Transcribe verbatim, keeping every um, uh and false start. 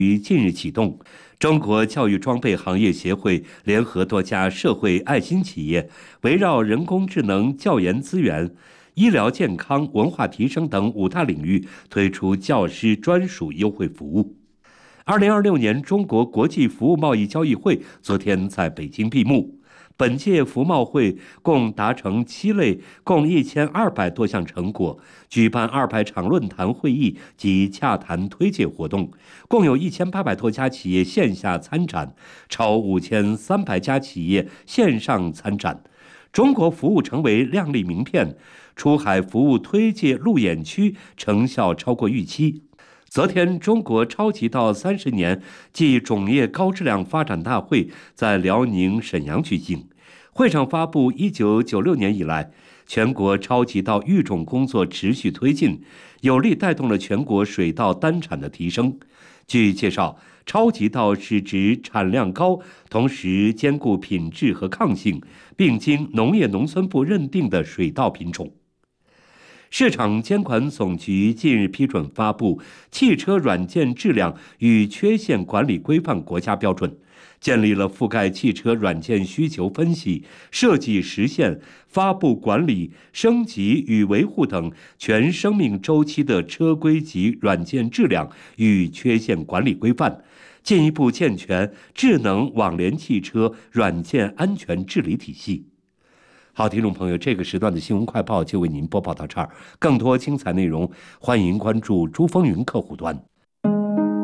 于近日启动，中国教育装备行业协会联合多家社会爱心企业，围绕人工智能、教研资源、医疗健康、文化提升等五大领域推出教师专属优惠服务。二零二六年中国国际服务贸易交易会昨天在北京闭幕。本届服贸会共达成七类，共一千二百多项成果，举办二百场论坛会议及洽谈推介活动，共有一千八百多家企业线下参展，超五千三百家企业线上参展。中国服务成为亮丽名片，出海服务推介路演区成效超过预期。昨天，中国超级道三十年暨种业高质量发展大会在辽宁沈阳举行。会上发布，一九九六年以来，全国超级道育种工作持续推进，有力带动了全国水稻单产的提升。据介绍，超级稻是指产量高，同时兼顾品质和抗性，并经农业农村部认定的水稻品种。市场监管总局近日批准发布《汽车软件质量与缺陷管理规范国家标准》，建立了覆盖汽车软件需求分析、设计实现、发布管理、升级与维护等全生命周期的车规级软件质量与缺陷管理规范，进一步健全智能网联汽车软件安全治理体系。好，听众朋友，这个时段的新闻快报就为您播报到这儿。更多精彩内容，欢迎关注珠风云客户端。